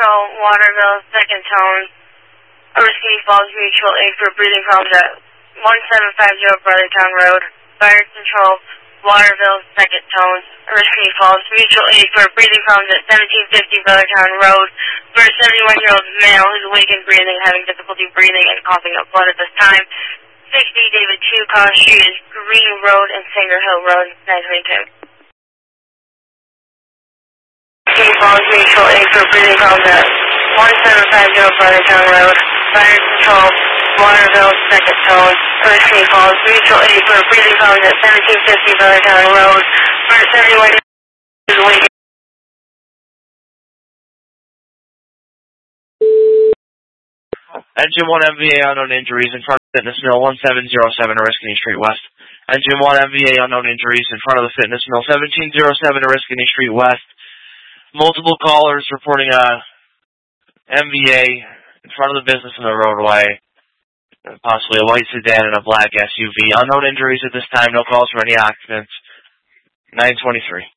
Control, Waterville, Second Tone, Oriskany Falls Mutual Aid for breathing problems at 1750 Brothertown Road. Fire Control, Waterville, Second Tone, Oriskany Falls Mutual Aid for breathing problems at 1750 Brothertown Road. For a 71-year-old male who's awake and breathing, having difficulty breathing and coughing up blood at this time. 60 David 2 College Street is Green Road and Sanger Hill Road, 922. Falls Mutual Aid for breathing problems at 1750 Brothertown Road. Fire Control, Waterville, Second Tone, Oriskany Falls Mutual Aid for breathing problems at 1750 Brothertown Road. For a 71-year-old who's awake. Engine 1 MVA unknown injuries in front of the Fitness Mill 1707 Oriskany Street West. Engine 1 MVA unknown injuries in front of the Fitness Mill 1707 Oriskany Street West. Multiple callers reporting a MVA in front of the business in the roadway. Possibly a white sedan and a black SUV. Unknown injuries at this time. No calls from any occupants. 923.